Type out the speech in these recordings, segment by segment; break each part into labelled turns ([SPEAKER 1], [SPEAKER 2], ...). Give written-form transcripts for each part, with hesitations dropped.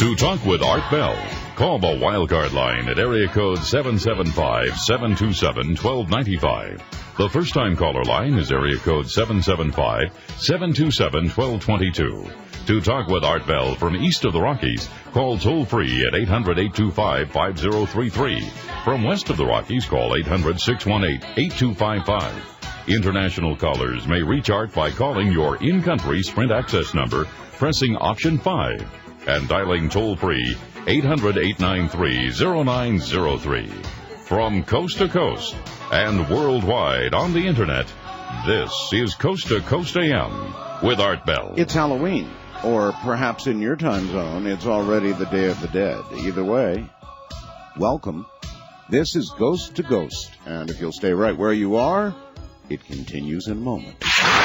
[SPEAKER 1] To talk with Art Bell, call the Wildcard line at area code 775-727-1295. The first-time caller line is area code 775-727-1222. To talk with Art Bell from east of the Rockies, call toll-free at 800-825-5033. From west of the Rockies, call 800-618-8255. International callers may reach Art by calling your in-country Sprint access number, pressing option 5, and dialing toll-free 800-893-0903. From coast to coast and worldwide on the Internet, this is Coast to Coast AM with Art Bell.
[SPEAKER 2] It's Halloween, or perhaps in your time zone, it's already the Day of the Dead. Either way, welcome. This is Ghost to Ghost, and if you'll stay right where you are, it continues in a moment.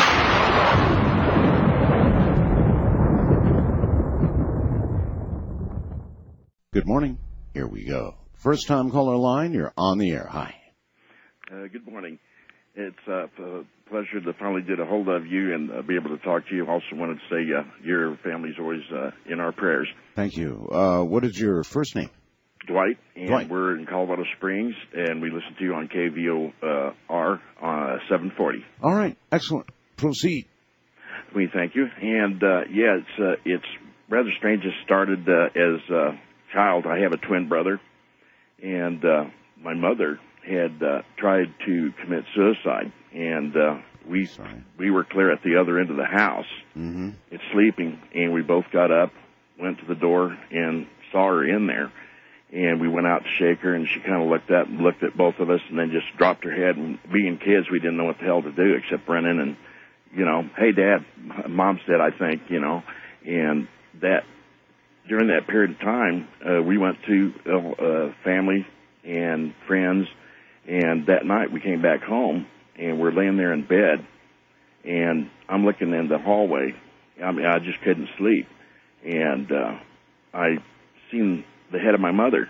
[SPEAKER 2] Good morning. Here we go. First time caller line, you're on the air. Hi.
[SPEAKER 3] Good morning. It's a pleasure to finally get a hold of you and be able to talk to you. Also wanted to say your family's always in our prayers.
[SPEAKER 2] Thank you. What is your first name?
[SPEAKER 3] Dwight, and we're in Colorado Springs, and we listen to you on KVOR 740.
[SPEAKER 2] All right. Excellent. Proceed.
[SPEAKER 3] We thank you. And, it's rather strange. It started as a child. I have a twin brother, and my mother had tried to commit suicide, and we were clear at the other end of the house.
[SPEAKER 2] Mm-hmm.
[SPEAKER 3] It's sleeping, and we both got up, went to the door, and saw her in there. And we went out to shake her, and she kind of looked up and looked at both of us and then just dropped her head. And being kids, we didn't know what the hell to do except run in and, hey, Dad, Mom's dead, I think, And that during that period of time, we went to family and friends, and that night we came back home, and we're laying there in bed, and I'm looking in the hallway. I mean, I just couldn't sleep. And I seen the head of my mother.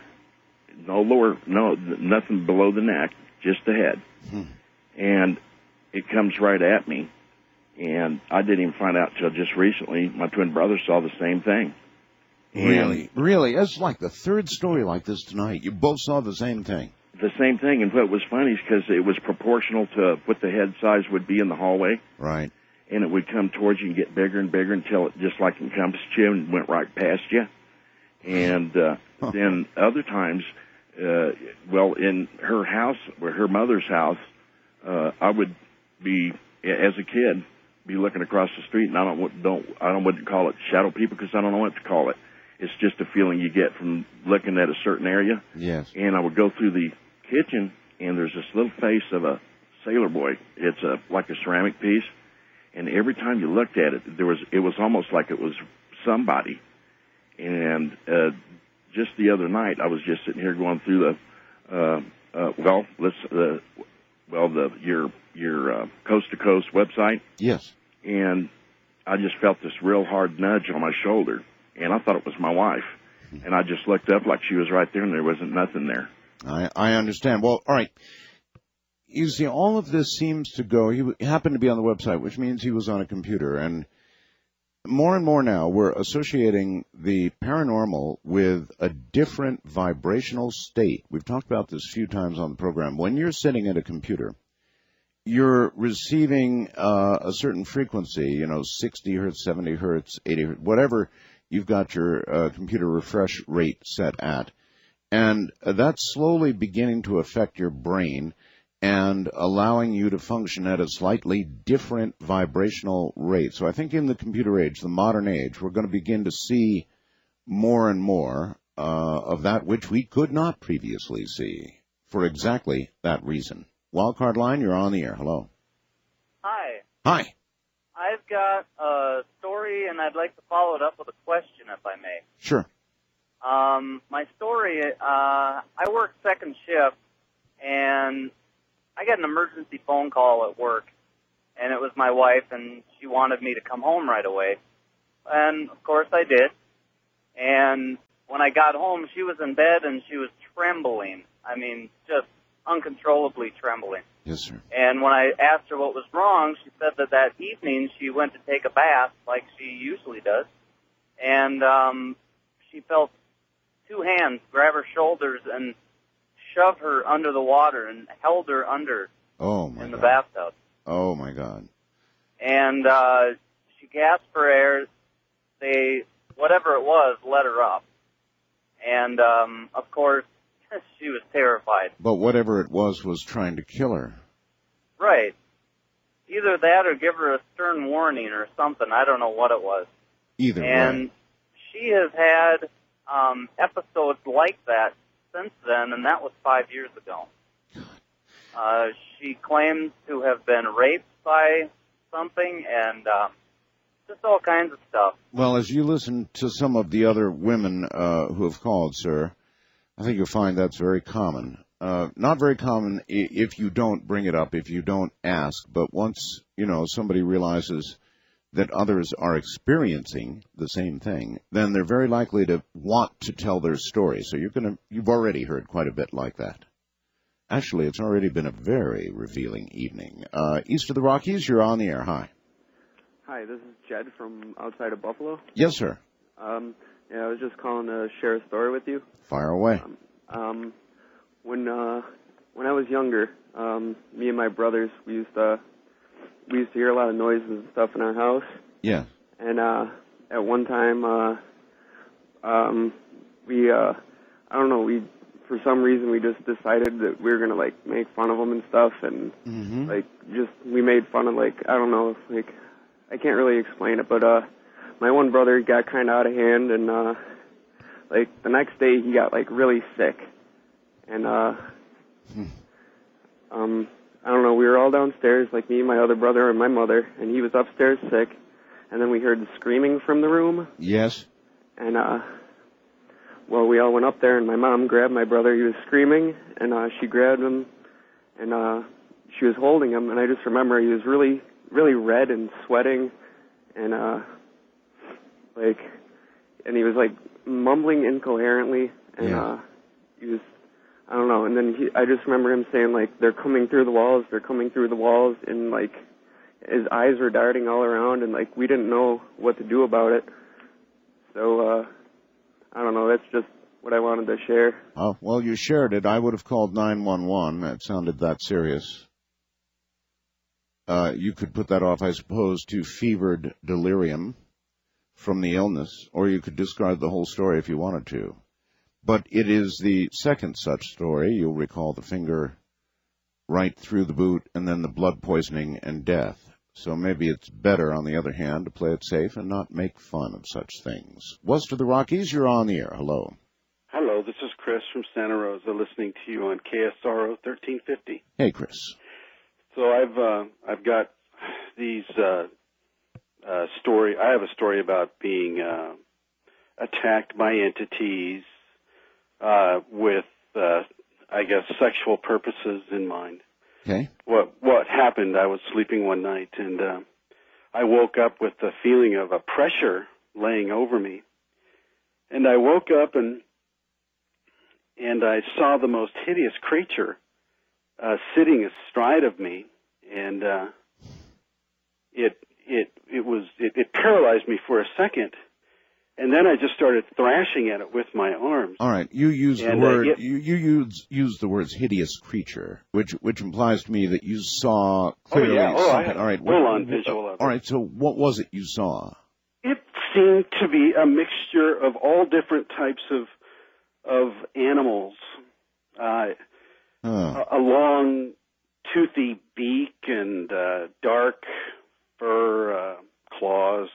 [SPEAKER 3] Nothing below the neck, just the head. And it comes right at me. And I didn't even find out till just recently. My twin brother saw the same thing.
[SPEAKER 2] Really? It's like the third story like this tonight. You both saw the same thing.
[SPEAKER 3] The same thing. And what was funny is because it was proportional to what the head size would be in the hallway.
[SPEAKER 2] Right.
[SPEAKER 3] And it would come towards you and get bigger and bigger until it just like encompassed you and went right past you. And then other times, in her house, or her mother's house, I would be, as a kid, be looking across the street, and I wouldn't call it shadow people because I don't know what to call it. It's just a feeling you get from looking at a certain area.
[SPEAKER 2] Yes.
[SPEAKER 3] And I would go through the kitchen, and there's this little face of a sailor boy. It's like a ceramic piece, and every time you looked at it, it was almost like it was somebody. And just the other night, I was just sitting here going through your Coast to Coast website.
[SPEAKER 2] Yes.
[SPEAKER 3] And I just felt this real hard nudge on my shoulder, and I thought it was my wife. And I just looked up like she was right there, and there wasn't nothing there.
[SPEAKER 2] I understand. Well, all right. You see, all of this seems to go. He happened to be on the website, which means he was on a computer, and more and more now, we're associating the paranormal with a different vibrational state. We've talked about this a few times on the program. When you're sitting at a computer, you're receiving a certain frequency, 60 hertz, 70 hertz, 80 hertz, whatever you've got your computer refresh rate set at. And that's slowly beginning to affect your brain and allowing you to function at a slightly different vibrational rate. So I think in the computer age, the modern age, we're going to begin to see more and more of that which we could not previously see for exactly that reason. Wildcard line, you're on the air. Hello.
[SPEAKER 4] Hi.
[SPEAKER 2] Hi.
[SPEAKER 4] I've got a story, and I'd like to follow it up with a question, if I may.
[SPEAKER 2] Sure.
[SPEAKER 4] My story, I work second shift, and I got an emergency phone call at work, and it was my wife, and she wanted me to come home right away. And, of course, I did. And when I got home, she was in bed, and she was trembling. I mean, just uncontrollably trembling.
[SPEAKER 2] Yes, sir.
[SPEAKER 4] And when I asked her what was wrong, she said that evening she went to take a bath like she usually does. And she she felt two hands grab her shoulders and shove her under the water and held her under in the bathtub.
[SPEAKER 2] Oh, my God.
[SPEAKER 4] And she gasped for air. They, whatever it was, let her up. And, of course, she was terrified.
[SPEAKER 2] But whatever it was trying to kill her.
[SPEAKER 4] Right. Either that or give her a stern warning or something. I don't know what it was.
[SPEAKER 2] Either way.
[SPEAKER 4] And she has had episodes like that since then, and that was 5 years ago. She claims to have been raped by something and just all kinds of stuff.
[SPEAKER 2] Well, as you listen to some of the other women who have called, sir, I think you'll find that's very common. Not very common if you don't bring it up, if you don't ask, but once, somebody realizes that others are experiencing the same thing, then they're very likely to want to tell their story. So you've already heard quite a bit like that. Actually, it's already been a very revealing evening. East of the Rockies, you're on the air. Hi.
[SPEAKER 5] Hi, this is Jed from outside of Buffalo.
[SPEAKER 2] Yes, sir.
[SPEAKER 5] I was just calling to share a story with you.
[SPEAKER 2] Fire away.
[SPEAKER 5] When I was younger, me and my brothers, we used to hear a lot of noises and stuff in our house.
[SPEAKER 2] Yeah.
[SPEAKER 5] And at one time, for some reason we just decided that we were gonna make fun of them and stuff, and we made fun of I can't really explain it, but my one brother got kind of out of hand, and the next day he got really sick, and I don't know, we were all downstairs, me, my other brother, and my mother, and he was upstairs sick, and then we heard screaming from the room.
[SPEAKER 2] Yes.
[SPEAKER 5] And we all went up there, and my mom grabbed my brother. He was screaming, and she grabbed him, and she was holding him, and I just remember he was really, really red and sweating, and and he was mumbling incoherently, and he was, I don't know, and then I just remember him saying they're coming through the walls, and his eyes were darting all around, and we didn't know what to do about it. So I don't know, that's just what I wanted to share.
[SPEAKER 2] Oh, well, you shared it. I would have called 911. It sounded that serious. You could put that off, I suppose, to fevered delirium from the illness, or you could describe the whole story if you wanted to. But it is the second such story. You'll recall the finger right through the boot and then the blood poisoning and death. So maybe it's better, on the other hand, to play it safe and not make fun of such things. West of the Rockies, you're on the air. Hello.
[SPEAKER 6] Hello, this is Chris from Santa Rosa, listening to you on KSRO 1350.
[SPEAKER 2] Hey, Chris.
[SPEAKER 6] So I've got these story. I have a story about being attacked by entities with, I guess, sexual purposes in mind.
[SPEAKER 2] Okay.
[SPEAKER 6] What happened, I was sleeping one night, and I woke up with the feeling of a pressure laying over me. And I woke up and I saw the most hideous creature sitting astride of me, and it paralyzed me for a second. And then I just started thrashing at it with my arms.
[SPEAKER 2] All right, you used the word. You used the words "hideous creature," which implies to me that you saw clearly something. All right,
[SPEAKER 6] full-on visual of it.
[SPEAKER 2] All right, so what was it you saw?
[SPEAKER 6] It seemed to be a mixture of all different types of animals. A long, toothy beak and dark fur, claws.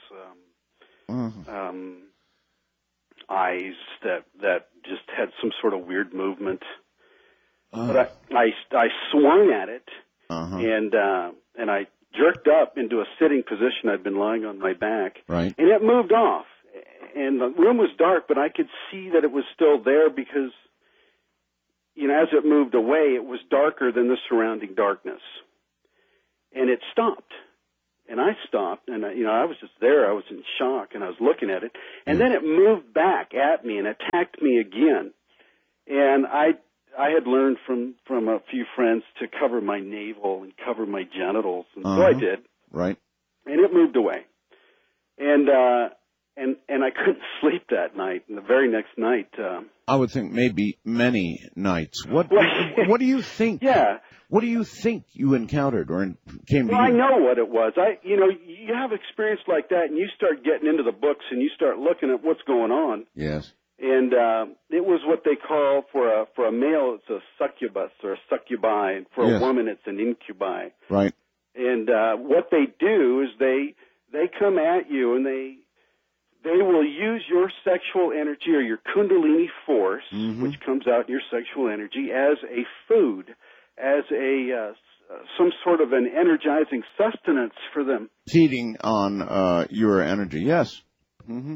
[SPEAKER 6] Eyes that just had some sort of weird movement. But I swung at it, and I jerked up into a sitting position. I'd been lying on my back,
[SPEAKER 2] right,
[SPEAKER 6] and it moved off. And the room was dark, but I could see that it was still there because, as it moved away, it was darker than the surrounding darkness. And it stopped. And I stopped, and I was just there. I was in shock, and I was looking at it. And then it moved back at me and attacked me again. And I had learned from a few friends to cover my navel and cover my genitals, and so I did.
[SPEAKER 2] Right.
[SPEAKER 6] And it moved away. And and I couldn't sleep that night. And the very next night,
[SPEAKER 2] I would think maybe many nights. What do you think?
[SPEAKER 6] Yeah.
[SPEAKER 2] What do you think you encountered or came to
[SPEAKER 6] Well,
[SPEAKER 2] you?
[SPEAKER 6] I know what it was. You have experience like that, and you start getting into the books, and you start looking at what's going on.
[SPEAKER 2] Yes.
[SPEAKER 6] And it was what they call for a male, it's a succubus or a succubi, and for a woman, it's an incubi.
[SPEAKER 2] Right.
[SPEAKER 6] And what they do is they come at you, and they will use your sexual energy or your kundalini force, which comes out in your sexual energy, as a food, as a some sort of an energizing sustenance for them.
[SPEAKER 2] Feeding on your energy, yes. Mm-hmm.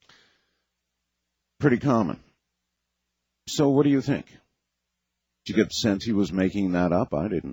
[SPEAKER 2] Pretty common. So what do you think? Did you get the sense he was making that up? I didn't.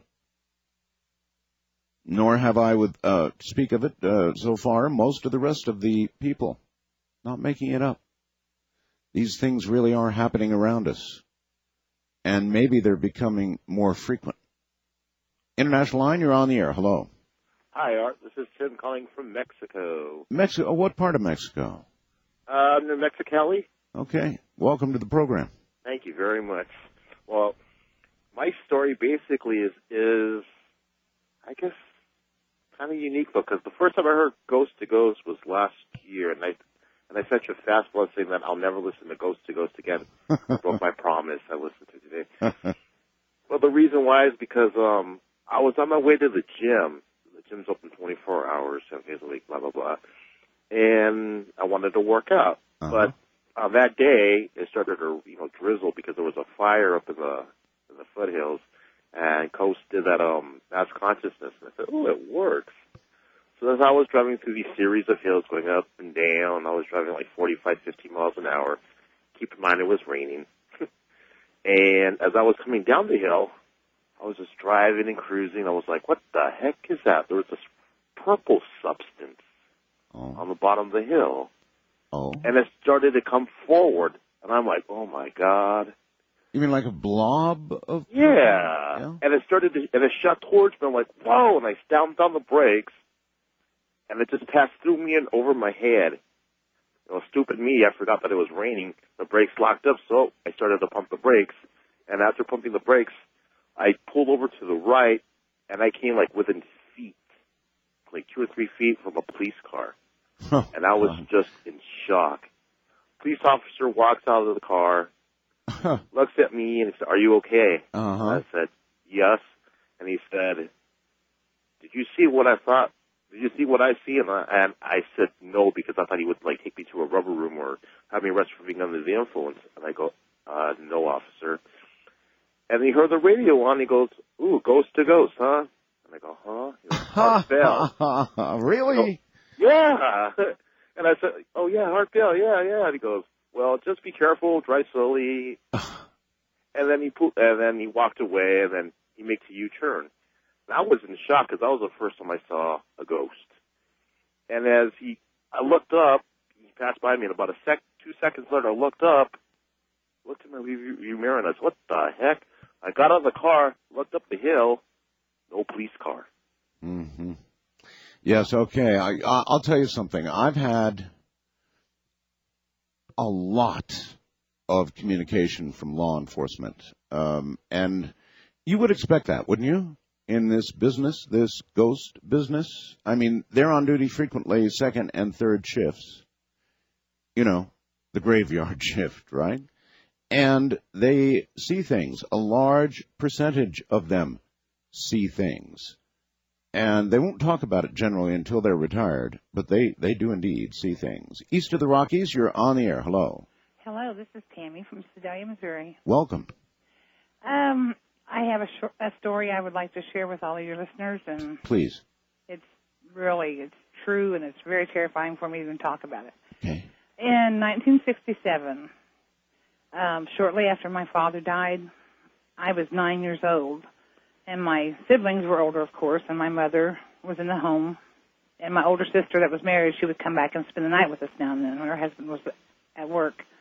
[SPEAKER 2] Nor have I, with speak of it so far, most of the rest of the people. Not making it up. These things really are happening around us. And maybe they're becoming more frequent. International line, you're on the air. Hello.
[SPEAKER 7] Hi, Art. This is Tim calling from Mexico.
[SPEAKER 2] Mexico? What part of Mexico?
[SPEAKER 7] New Mexicali.
[SPEAKER 2] Okay. Welcome to the program.
[SPEAKER 7] Thank you very much. Well, my story basically is I guess, kind of unique, because the first time I heard Ghost to Ghost was last year, and I sent you a fastball saying that I'll never listen to Ghost again. I broke my promise. I listened to it today. Well, the reason why is because I was on my way to the gym. The gym's open 24 hours, 7 days a week, blah, blah, blah. And I wanted to work out. But on that day, it started to drizzle because there was a fire up in the foothills. And Coast did that mass consciousness. And I said, oh, it works. So as I was driving through these series of hills going up and down, I was driving like 45, 50 miles an hour. Keep in mind it was raining. And as I was coming down the hill, I was just driving and cruising. I was like, what the heck is that? There was this purple substance on the bottom of the hill. And it started to come forward. And I'm like, oh, my God.
[SPEAKER 2] You mean like a blob of...
[SPEAKER 7] Yeah. And it shot towards me. I'm like, whoa. And I stamped on the brakes. And it just passed through me and over my head. Stupid me, I forgot that it was raining. The brakes locked up, so I started to pump the brakes. And after pumping the brakes, I pulled over to the right, and I came like within feet, like 2 or 3 feet from a police car. And I was just in shock. Police officer walks out of the car, looks at me, and said, are you okay? And I said, yes. And he said, did you see what I thought? Did you see what I see? And I said no, because I thought he would take me to a rubber room or have me arrested for being under the influence. And I go, no, officer. And he heard the radio on. He goes, ooh, Ghost to Ghost, huh? And I go, huh? He goes, Art Bell.
[SPEAKER 2] Really?
[SPEAKER 7] Yeah. And I said, oh, yeah, Art Bell, yeah. And he goes, well, just be careful, drive slowly. And then he walked away, and then he makes a U-turn. And I was in shock, because that was the first time I saw a ghost. And as I looked up, he passed by me, and about 2 seconds later, I looked up, looked in my rearview mirror, and I said, what the heck? I got out of the car, looked up the hill, no police car.
[SPEAKER 2] Mm-hmm. Yes, okay. I'll tell you something. I've had a lot of communication from law enforcement. And you would expect that, wouldn't you? In this business, this ghost business. I mean, they're on duty frequently, second and third shifts. The graveyard shift, right? And they see things. A large percentage of them see things. And they won't talk about it generally until they're retired, but they do indeed see things. East of the Rockies, you're on the air. Hello.
[SPEAKER 8] Hello, this is Tammy from Sedalia, Missouri.
[SPEAKER 2] Welcome.
[SPEAKER 8] I have a story I would like to share with all of your listeners, and
[SPEAKER 2] please.
[SPEAKER 8] It's true, and it's very terrifying for me to even talk about it.
[SPEAKER 2] Okay.
[SPEAKER 8] In 1967, shortly after my father died, I was 9 years old, and my siblings were older, of course, and my mother was in the home, and my older sister that was married, she would come back and spend the night with us now and then when her husband was at work.